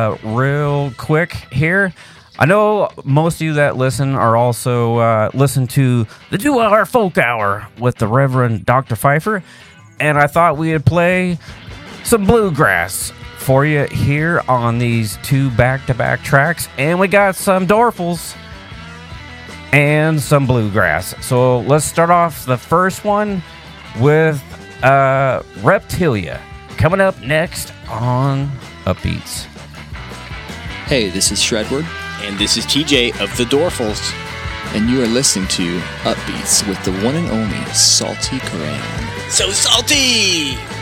real quick here. I know most of you that listen are also listen to the 2 Hour Folk Hour with the Reverend Dr. Pfeiffer, and I thought we'd play some bluegrass for you here on these 2 back-to-back tracks, and we got some Dorfles and some bluegrass. So let's start off the first one with Reptilia coming up next on Upbeats. Hey, this is Shredward. And this is TJ of the Dorfles. And you are listening to Upbeats with the one and only Salty Karan. So salty!